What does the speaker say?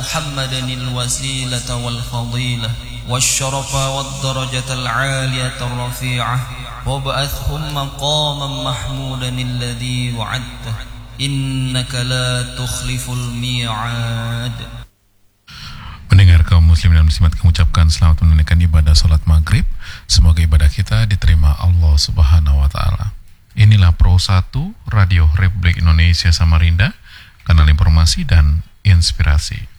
محمدا الوسيلة والفضيلة والشرف والدرجة العالية الرفيعة وابعثهم مقاما محمودا الذي وعدته إنك لا تخلف الميعاد. Pendengar kaum muslimin dan muslimat, kami ucapkan selamat menunaikan ibadah salat maghrib. Semoga ibadah kita diterima Allah Subhanahu wa Ta'ala. Inilah Pro 1 Radio Republik Indonesia Samarinda, kanal informasi dan inspirasi.